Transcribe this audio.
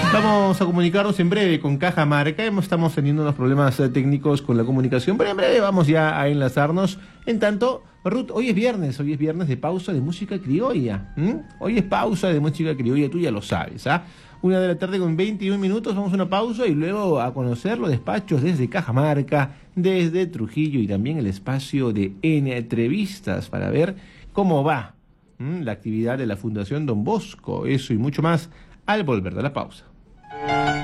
Vamos a comunicarnos en breve con Cajamarca. Estamos teniendo unos problemas técnicos con la comunicación, pero en breve vamos ya a enlazarnos. En tanto, Ruth, hoy es viernes de pausa de música criolla. Hoy es pausa de música criolla, tú ya lo sabes, ¿ah? 1:00 p.m. con 21 minutos, vamos a una pausa y luego a conocer los despachos desde Cajamarca, desde Trujillo y también el espacio de entrevistas para ver cómo va la actividad de la Fundación Don Bosco. Eso y mucho más al volver de la pausa.